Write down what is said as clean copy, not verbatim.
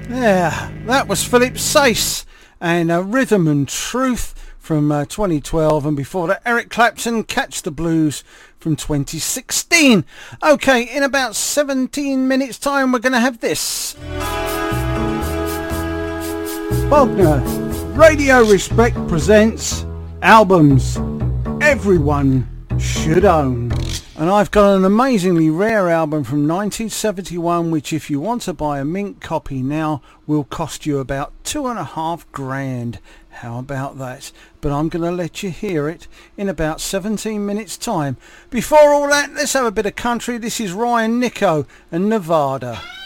Yeah, that was Philip Sace and Rhythm and Truth from 2012, and before that Eric Clapton, Catch the Blues from 2016. Okay, in about 17 minutes time we're going to have this. Bogner, Radio Respect presents albums everyone should own. And I've got an amazingly rare album from 1971, which if you want to buy a mint copy now will cost you about $2,500. How about that? But I'm going to let you hear it in about 17 minutes time. Before all that, let's have a bit of country. This is Ryan Nico and Nevada.